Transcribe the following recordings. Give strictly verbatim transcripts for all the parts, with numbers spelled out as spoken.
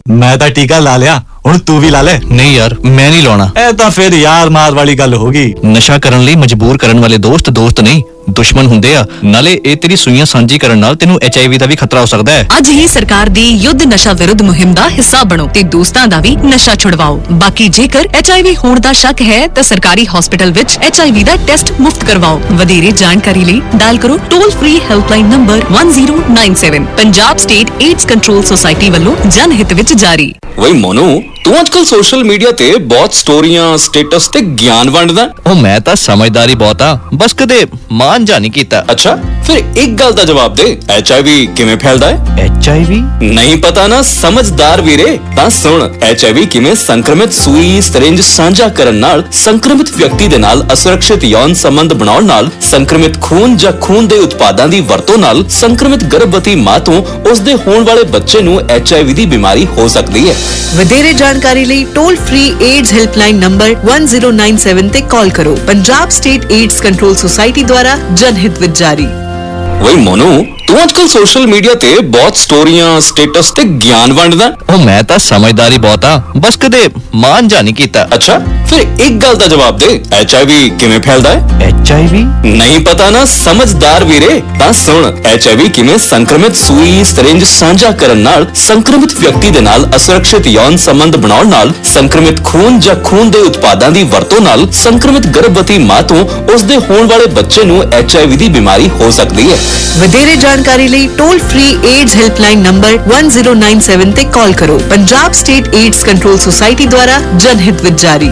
मैं तो टीका ला लिया, हुण तू भी ला ले। नहीं यार, मैं नहीं लाना। ए तो फिर यार मार वाली गल होगी। नशा करन लई मजबूर करन वाले दोस्त दोस्त नहीं दुश्मन ਹੁੰਦੇ ਆ। ਨਾਲੇ ਇਹ ਤੇਰੀ ਸੂਈਆਂ ਸਾਂਝੀ ਕਰਨ ਨਾਲ ਤੈਨੂੰ ਐਚ ਆਈ ਵੀ ਦਾ ਵੀ ਖਤਰਾ ਹੋ ਸਕਦਾ ਹੈ। ਅੱਜ ਹੀ ਸਰਕਾਰ ਦੀ ਯੁੱਧ ਨਸ਼ਾ ਵਿਰੁੱਧ ਮੁਹਿੰਮ ਦਾ ਹਿੱਸਾ ਬਣੋ ਤੇ ਦੋਸਤਾਂ ਦਾ ਵੀ ਨਸ਼ਾ ਛੁਡਵਾਓ। ਬਾਕੀ ਜੇਕਰ ਐਚ ਆਈ ਵੀ ਹੋਣ ਦਾ ਸ਼ੱਕ ਹੈ ਤਾਂ ਸਰਕਾਰੀ ਹਸਪਤਾਲ ਵਿੱਚ H I we the test ਮੁਫਤ ਕਰਵਾਓ। ਵਧੇਰੇ ਜਾਣਕਾਰੀ ਲਈ ਡਾਇਲ ਕਰੋ toll free helpline number one zero nine seven। Punjab state AIDS control society ਵੱਲੋਂ ਜਨ ਹਿੱਤ ਵਿੱਚ ਜਾਰੀ। ਵਈ ਮੋਨੂ, ਤੂੰ ਅੱਜਕੱਲ ਸੋਸ਼ਲ ਮੀਡੀਆ ਤੇ ਬਹੁਤ ਸਟੋਰੀਆਂ, ਸਟੇਟਸ ਤੇ ਗਿਆਨ ਵੰਡਦਾ। ਉਹ ਮੈਂ ਤਾਂ ਸਮਝਦਾਰੀ ਬਹੁਤ ਆ, ਬਸ ਕਦੇ ਮਾਨ ਜਾ ਨਹੀਂ ਕੀਤਾ। ਅੱਛਾ, ਫਿਰ ਇੱਕ ਗੱਲ ਦਾ ਜਵਾਬ ਦੇ, ਐਚ ਆਈ ਵੀ ਕਿਵੇਂ ਫੈਲਦਾ ਹੈ? ਐਚ ਆਈ ਵੀ ਨਹੀਂ ਪਤਾ ਨਾ? ਸਮਝਦਾਰ ਵੀਰੇ, ਤਾਂ ਸੁਣ, ਐਚ ਆਈ ਵੀ ਕਿਵੇਂ ਸੰਕਰਮਿਤ ਸੂਈ, ਸਰਿੰਜ ਸਾਂਝਾ ਕਰਨ ਨਾਲ ਸੰਕਰਮਿਤ ਵਿਅਕਤੀ ਦੇ ਨਾਲ ਅਸੁਰੱਖਿਅਤ ਯੌਨ ਸੰਬੰਧ ਬਣਾਉਣ ਨਾਲ, ਸੰਕਰਮਿਤ ਖੂਨ ਜਾਂ ਖੂਨ ਦੇ ਉਤਪਾਦਾਂ ਦੀ ਵਰਤੋਂ ਨਾਲ ਸੰਕਰਮਿਤ ਗਰਭਵਤੀ ਮਾਂ ਤੋਂ ਉਸਦੇ ਹੋਣ ਵਾਲੇ ਬੱਚੇ ਨੂੰ ਐਚ ਆਈ ਵੀ ਦੀ ਬਿਮਾਰੀ ਹੋ ਸਕਦੀ ਹੈ। ਵਧੇਰੇ ਜਾਣਕਾਰੀ ਲਈ toll free AIDS helpline number one zero nine seven ਤੇ ਕਾਲ ਕਰੋ। Punjab state AIDS control society ਦੁਆਰਾ ਜਨ ਹਿੱਤ ਵਿੱਚ ਜਾਰੀ। ਵਈ ਮੋਨੂ, ਤੂੰ ਅੱਜਕੱਲ ਸੋਸ਼ਲ ਮੀਡੀਆ ਤੇ ਬਹੁਤ ਸਟੋਰੀਆਂ, ਸਟੇਟਸ ਤੇ ਗਿਆਨ ਵੰਡਦਾ। ਉਹ ਮੈਂ ਤਾਂ ਸਮਝਦਾਰੀ ਬਹੁਤ ਆ, ਬਸ ਕਦੇ ਮਾਨ ਜਾ ਨਹੀਂ ਕੀਤਾ। ਅੱਛਾ, ਫਿਰ ਇੱਕ ਗੱਲ ਦਾ ਜਵਾਬ ਦੇ, ਐਚ ਆਈ ਵੀ ਕਿਵੇਂ ਫੈਲਦਾ ਹੈ? ਐਚ ਆਈ ਵੀ ਨਹੀਂ ਪਤਾ ਨਾ? ਸਮਝਦਾਰ ਵੀਰੇ, ਤਾਂ ਸੁਣ, ਐਚ ਆਈ ਵੀ ਕਿਵੇਂ ਸੰਕਰਮਿਤ ਸੂਈ, ਸਰਿੰਜ ਸਾਂਝਾ ਕਰਨ ਨਾਲ ਸੰਕਰਮਿਤ ਵਿਅਕਤੀ ਦੇ ਨਾਲ ਅਸੁਰੱਖਿਅਤ ਯੌਨ ਸੰਬੰਧ ਬਣਾਉਣ ਨਾਲ, ਸੰਕਰਮਿਤ ਖੂਨ ਜਾਂ ਖੂਨ ਦੇ ਉਤਪਾਦਾਂ ਦੀ ਵਰਤੋਂ ਨਾਲ ਸੰਕਰਮਿਤ ਗਰਭਵਤੀ ਮਾਂ ਤੋਂ ਉਸਦੇ ਹੋਣ ਵਾਲੇ ਬੱਚੇ ਨੂੰ ਐਚ ਆਈ ਵੀ ਦੀ ਬਿਮਾਰੀ ਹੋ ਸਕਦੀ ਹੈ। ਵਧੇਰੇ ਜਾਣਕਾਰੀ ਲਈ toll free AIDS helpline number one zero nine seven ਤੇ ਕਾਲ ਕਰੋ। Punjab state AIDS control society ਦੁਆਰਾ ਜਨ ਹਿੱਤ ਵਿੱਚ ਜਾਰੀ।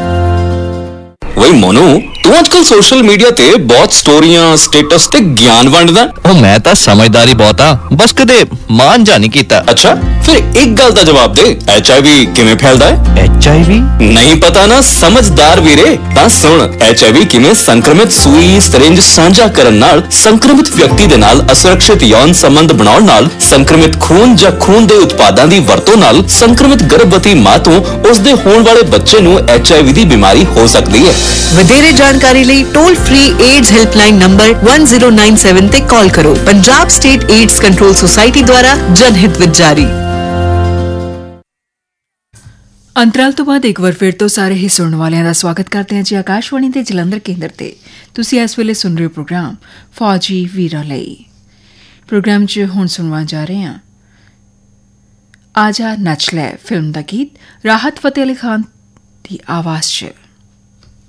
ਵਈ ਮੋਨੂ, ਤੂੰ ਅੱਜਕੱਲ ਸੋਸ਼ਲ ਮੀਡੀਆ ਤੇ ਬਹੁਤ ਸਟੋਰੀਆਂ, ਸਟੇਟਸ ਤੇ ਗਿਆਨ ਵੰਡਦਾ। ਉਹ ਮੈਂ ਤਾਂ ਸਮਝਦਾਰੀ ਬਹੁਤ ਆ, ਬਸ ਕਦੇ ਮਾਨ ਜਾ ਨਹੀਂ ਕੀਤਾ। ਅੱਛਾ, ਫਿਰ ਇੱਕ ਗੱਲ ਦਾ ਜਵਾਬ ਦੇ, ਐਚ ਆਈ ਵੀ ਕਿਵੇਂ ਫੈਲਦਾ ਹੈ? ਐਚ ਆਈ ਵੀ ਨਹੀਂ ਪਤਾ ਨਾ? ਸਮਝਦਾਰ ਵੀਰੇ, ਤਾਂ ਸੁਣ, ਐਚ ਆਈ ਵੀ ਕਿਵੇਂ ਸੰਕਰਮਿਤ ਸੂਈ, ਸਰਿੰਜ ਸਾਂਝਾ ਕਰਨ ਨਾਲ ਸੰਕਰਮਿਤ ਵਿਅਕਤੀ ਦੇ ਨਾਲ ਅਸੁਰੱਖਿਅਤ ਯੌਨ ਸੰਬੰਧ ਬਣਾਉਣ ਨਾਲ, ਸੰਕਰਮਿਤ ਖੂਨ ਜਾਂ ਖੂਨ ਦੇ ਉਤਪਾਦਾਂ ਦੀ ਵਰਤੋਂ ਨਾਲ ਸੰਕਰਮਿਤ ਗਰਭਵਤੀ ਮਾਂ ਤੋਂ ਉਸਦੇ ਹੋਣ ਵਾਲੇ ਬੱਚੇ ਨੂੰ ਐਚ ਆਈ ਵੀ ਦੀ ਬਿਮਾਰੀ ਹੋ ਸਕਦੀ ਹੈ। ਵਧੇਰੇ ਜਾਣਕਾਰੀ ਲਈ toll free AIDS helpline number one zero nine seven ਤੇ ਕਾਲ ਕਰੋ। Punjab state AIDS control society ਦੁਆਰਾ ਜਨ ਹਿੱਤ ਵਿੱਚ ਜਾਰੀ। ਅੰਤਰਾਲ ਤੋਂ ਬਾਅਦ ਇੱਕ ਵਾਰ ਫਿਰ ਤੋਂ ਸਾਰੇ ਹੀ ਸੁਣਨ ਵਾਲਿਆਂ ਦਾ ਸਵਾਗਤ ਕਰਦੇ ਹਾਂ ਜੀ ਆਕਾਸ਼ਵਾਣੀ ਦੇ ਜਲੰਧਰ ਕੇਂਦਰ ਤੇ। ਤੁਸੀਂ ਇਸ ਵੇਲੇ ਸੁਣ ਰਹੇ ਹੋ ਪ੍ਰੋਗਰਾਮ ਫੌਜੀ ਵੀਰਾਂ ਲਈ। ਪ੍ਰੋਗਰਾਮ 'ਚ ਹੁਣ ਸੁਣਵਾ ਜਾ ਰਹੇ ਹਾਂ ਆਜਾ ਨੱਚ ਲੈ ਫਿਲਮ ਦਾ ਗੀਤ ਰਾਹਤ ਫਤਿਹ ਅਲੀ ਖਾਨ ਦੀ ਆਵਾਜ਼ 'ਚ।